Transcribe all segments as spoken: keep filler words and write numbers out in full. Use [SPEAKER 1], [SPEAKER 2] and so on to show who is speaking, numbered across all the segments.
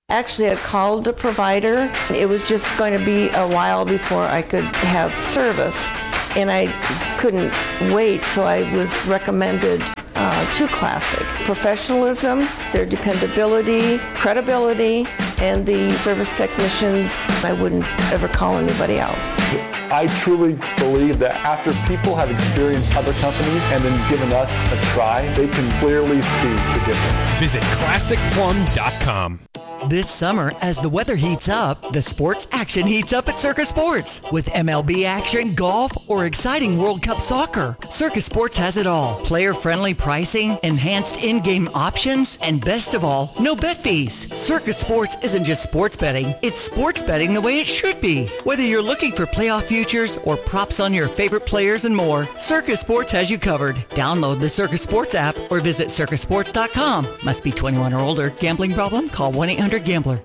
[SPEAKER 1] Actually, I called the provider. It was just going to be a while before I could have service, and I couldn't wait, so I was recommended uh, to Classic. Professionalism, their dependability, credibility, and the service technicians, I wouldn't ever call anybody else.
[SPEAKER 2] I truly believe that after people have experienced other companies and then given us a try, they can clearly see the difference.
[SPEAKER 3] Visit classic plum dot com.
[SPEAKER 4] This summer, as the weather heats up, the sports action heats up at Circus Sports. With M L B action, golf, or exciting World Cup soccer, Circus Sports has it all. Player-friendly pricing, enhanced in-game options, and best of all, no bet fees. Circus Sports isn't just sports betting, it's sports betting the way it should be. Whether you're looking for playoff futures or props on your favorite players and more, Circus Sports has you covered. Download the Circus Sports app or visit circus sports dot com. Must be twenty-one or older. Gambling problem? Call one eight hundred gambler.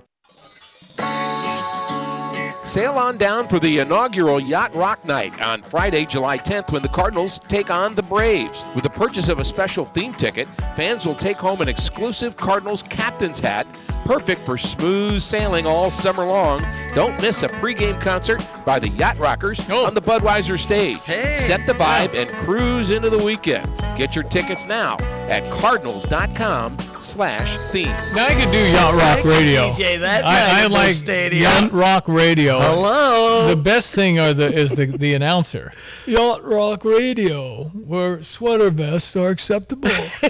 [SPEAKER 5] Sail on down for the inaugural Yacht Rock Night on Friday, July tenth, when the Cardinals take on the Braves. With the purchase of a special theme ticket, fans will take home an exclusive Cardinals captain's hat, perfect for smooth sailing all summer long. Don't miss a pregame concert by the Yacht Rockers oh. on the Budweiser stage.
[SPEAKER 4] Hey.
[SPEAKER 5] Set the vibe and cruise into the weekend. Get your tickets now at cardinals dot com slash theme.
[SPEAKER 6] Now I could do Yacht Rock Radio.
[SPEAKER 4] D J, that
[SPEAKER 6] I, I like
[SPEAKER 4] stadium.
[SPEAKER 6] Yacht Rock Radio.
[SPEAKER 4] Hello.
[SPEAKER 6] The best thing are the is the, the announcer. Yacht Rock Radio, where sweater vests are acceptable.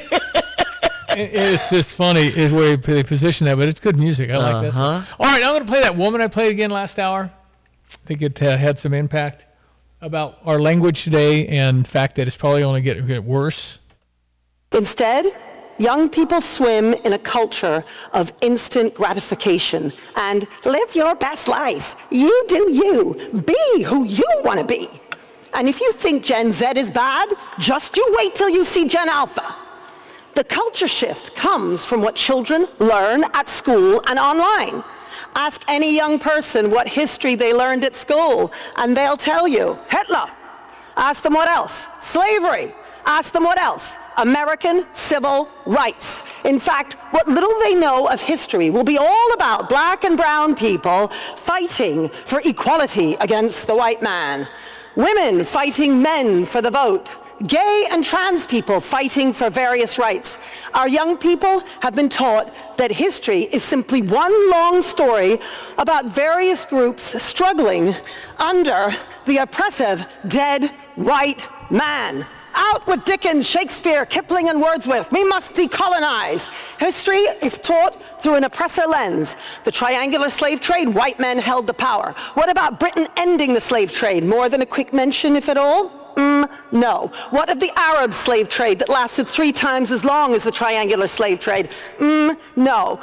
[SPEAKER 6] It's just funny is where they position that, but it's good music. I like
[SPEAKER 4] uh-huh.
[SPEAKER 6] that. All right, I'm going to play that woman I played again last hour. I think it uh, had some impact about our language today and the fact that it's probably only getting get worse.
[SPEAKER 7] Instead, young people swim in a culture of instant gratification and live your best life. You do you. Be who you want to be. And if you think Gen Z is bad, just you wait till you see Gen Alpha. The culture shift comes from what children learn at school and online. Ask any young person what history they learned at school, and they'll tell you Hitler. Ask them what else? Slavery. Ask them what else? American civil rights. In fact, what little they know of history will be all about black and brown people fighting for equality against the white man. Women fighting men for the vote. Gay and trans people fighting for various rights. Our young people have been taught that history is simply one long story about various groups struggling under the oppressive dead white man. Out with Dickens, Shakespeare, Kipling, and Wordsworth. We must decolonize. History is taught through an oppressor lens. The triangular slave trade, white men held the power. What about Britain ending the slave trade? More than a quick mention, if at all? Mm, no. What of the Arab slave trade that lasted three times as long as the triangular slave trade? Mm, no.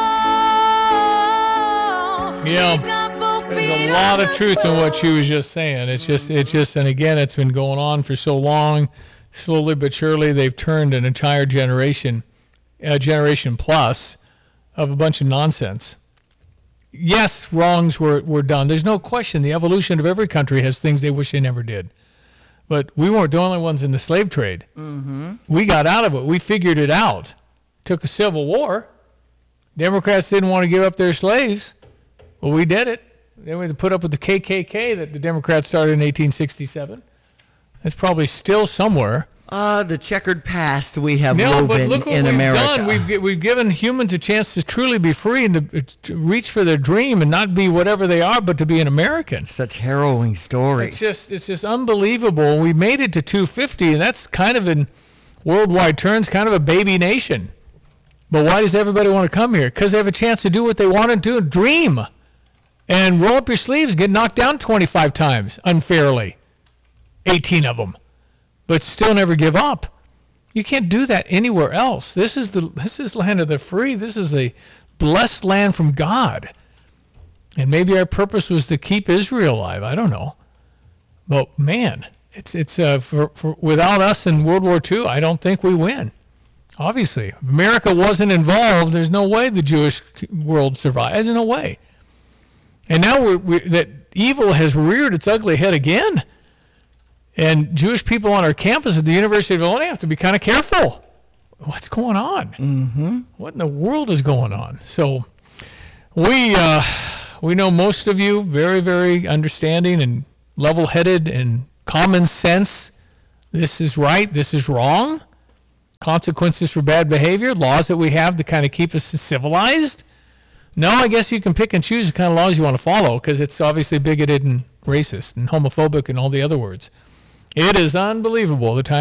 [SPEAKER 6] Yeah, there's a lot of truth in what she was just saying. It's just, it's just, and again, it's been going on for so long. Slowly but surely, they've turned an entire generation, a generation plus, of a bunch of nonsense. Yes, wrongs were, were done. There's no question. The evolution of every country has things they wish they never did. But we weren't the only ones in the slave trade.
[SPEAKER 4] Mm-hmm.
[SPEAKER 6] We got out of it. We figured it out. Took a civil war. Democrats didn't want to give up their slaves. Well, we did it. Then we had to put up with the K K K that the Democrats started in eighteen sixty-seven. That's probably still somewhere.
[SPEAKER 4] Ah, uh, the checkered past we have
[SPEAKER 6] no,
[SPEAKER 4] woven
[SPEAKER 6] but look what
[SPEAKER 4] in
[SPEAKER 6] we've
[SPEAKER 4] America.
[SPEAKER 6] Done. We've, we've given humans a chance to truly be free and to, to reach for their dream and not be whatever they are, but to be an American.
[SPEAKER 4] Such harrowing stories.
[SPEAKER 6] It's just, it's just unbelievable. We made it to two hundred fifty, and that's kind of in worldwide terms, kind of a baby nation. But why does everybody want to come here? Because they have a chance to do what they want to do, dream. And roll up your sleeves, get knocked down twenty-five times unfairly, eighteen of them, but still never give up. You can't do that anywhere else. This is the this is land of the free. This is a blessed land from God. And maybe our purpose was to keep Israel alive. I don't know. But man, it's it's uh, for, for without us in World War Two, I don't think we win. Obviously, if America wasn't involved, there's no way the Jewish world survived. There's no way. And now we're, we, that evil has reared its ugly head again. And Jewish people on our campus at the University of Illinois have to be kind of careful. What's going on?
[SPEAKER 4] Mm-hmm.
[SPEAKER 6] What in the world is going on? So We uh, we know most of you very, very understanding and level-headed and common sense. This is right. This is wrong. Consequences for bad behavior. Laws that we have to kind of keep us civilized. No, I guess you can pick and choose the kind of laws you want to follow because it's obviously bigoted and racist and homophobic and all the other words. It is unbelievable the time